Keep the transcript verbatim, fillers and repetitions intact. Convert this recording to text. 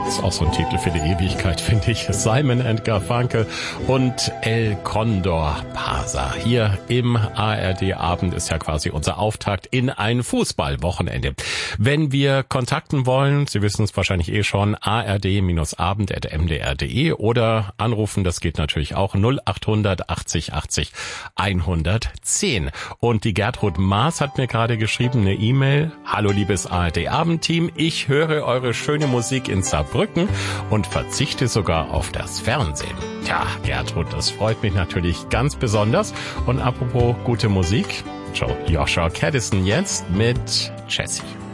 Ist auch so ein Titel für die Ewigkeit, finde ich. Simon and Garfunkel und El Condor Pasa. Hier im A R D-Abend ist ja quasi unser Auftakt in ein Fußballwochenende. Wenn wir kontakten wollen, Sie wissen es wahrscheinlich eh schon, a r d abend at m d r punkt d e oder anrufen, das geht natürlich auch, null acht hundert achtzig achtzig hundertzehn. Und die Gertrud Maas hat mir gerade geschrieben, eine E-Mail. Hallo liebes A R D-Abendteam, ich höre eure schöne Musik in Saarbrücken und verzichte sogar auf das Fernsehen. Tja, Gertrud, das freut mich natürlich ganz besonders. Und apropos gute Musik, Joshua Caddison jetzt mit Jessie.